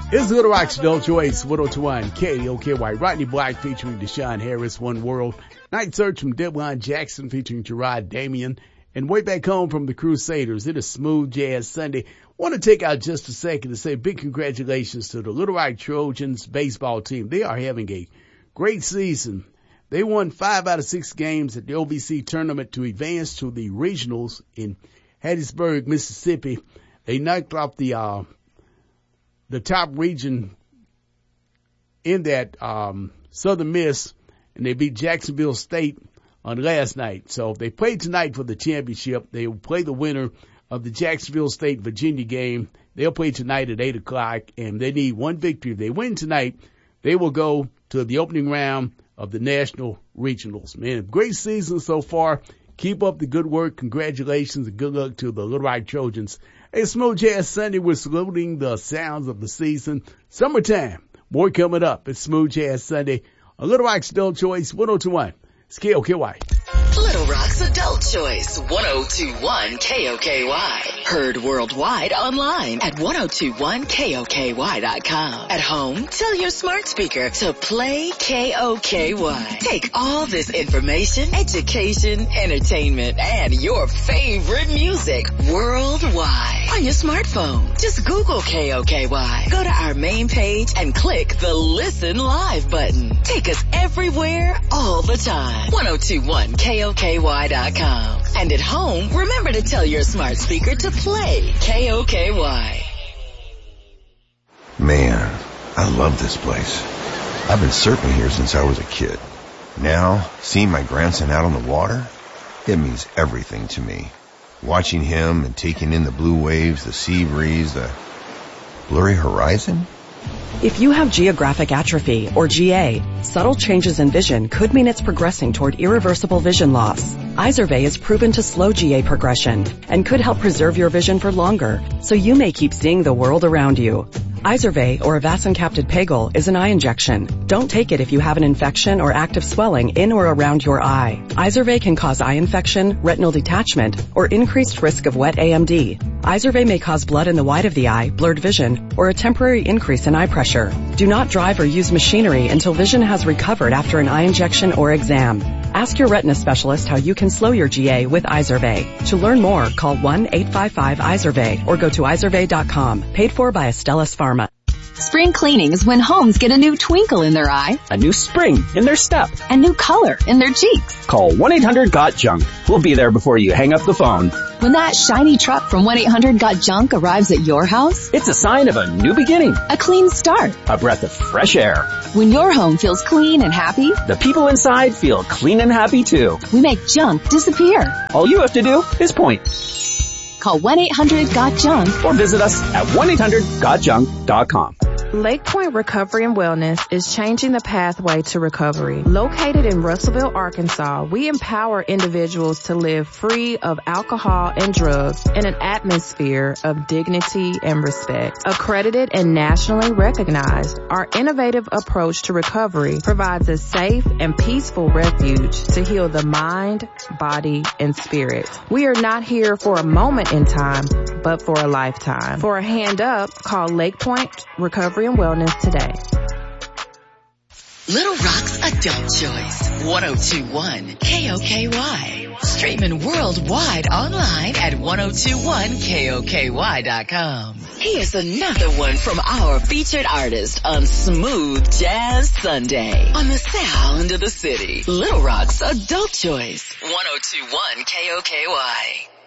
It's Little Rock's Adult Choice, 102.1 KOKY. Rodney Black featuring Deshaun Harris, One World. Night Search from Devon Jackson featuring Gerard Damian. And Way Back Home from the Crusaders. It is Smooth Jazz Sunday. Want to take out just a second to say big congratulations to the Little Rock Trojans baseball team. They are having a great season. They won 5 out of 6 games at the OVC tournament to advance to the regionals in Hattiesburg, Mississippi. They knocked off the top region in that Southern Miss, and they beat Jacksonville State on last night. So if they play tonight for the championship, they will play the winner of the Jacksonville State Virginia game. They'll play tonight at 8 o'clock, and they need one victory. If they win tonight, they will go to the opening round of the national regionals. Man, great season so far. Keep up the good work. Congratulations and good luck to the Little Rock Trojans. Hey, Smooth Jazz Sunday, we're saluting the sounds of the season. Summertime. More coming up. It's Smooth Jazz Sunday on Little Rock's Adult Choice, 102.1 KOKY. Little Rock's Adult Choice, 102.1 KOKY. Heard worldwide online at 1021koky.com. At home, tell your smart speaker to play KOKY. Take all this information, education, entertainment, and your favorite music worldwide on your smartphone. Just Google KOKY. Go to our main page and click the Listen Live button. Take us everywhere, all the time. 1021koky.com. And at home, remember to tell your smart speaker to play KOKY. Man, I love this place. I've been surfing here since I was a kid. Now, seeing my grandson out on the water, it means everything to me. Watching him and taking in the blue waves, the sea breeze, the blurry horizon. If you have geographic atrophy, or GA, subtle changes in vision could mean it's progressing toward irreversible vision loss. Izervay is proven to slow GA progression and could help preserve your vision for longer, so you may keep seeing the world around you. Izervay, or avacincaptad pegol, is an eye injection. Don't take it if you have an infection or active swelling in or around your eye. Izervay can cause eye infection, retinal detachment, or increased risk of wet AMD. Izervay may cause blood in the white of the eye, blurred vision, or a temporary increase in eye pressure. Do not drive or use machinery until vision has recovered after an eye injection or exam. Ask your retina specialist how you can slow your GA with Izervay. To learn more, call 1-855-IZERVAY or go to izervay.com. Paid for by Astellas Pharma. Spring cleaning is when homes get a new twinkle in their eye, a new spring in their step, a new color in their cheeks. Call 1-800-GOT-JUNK. We'll be there before you hang up the phone. When that shiny truck from 1-800-GOT-JUNK arrives at your house, it's a sign of a new beginning, a clean start, a breath of fresh air. When your home feels clean and happy, the people inside feel clean and happy too. We make junk disappear. All you have to do is point. Call 1-800-GOT-JUNK or visit us at 1-800-GOTJUNK.com. Lake Point Recovery and Wellness is changing the pathway to recovery. Located in Russellville, Arkansas, we empower individuals to live free of alcohol and drugs in an atmosphere of dignity and respect. Accredited and nationally recognized, our innovative approach to recovery provides a safe and peaceful refuge to heal the mind, body, and spirit. We are not here for a moment in time, but for a lifetime. For a hand up, call Lake Point Recovery and Wellness today. Little Rock's Adult Choice, 102.1 KOKY. Streaming worldwide online at 1021koky.com. Here's another one from our featured artist on Smooth Jazz Sunday on the sound of the city. Little Rock's Adult Choice, 102.1 KOKY.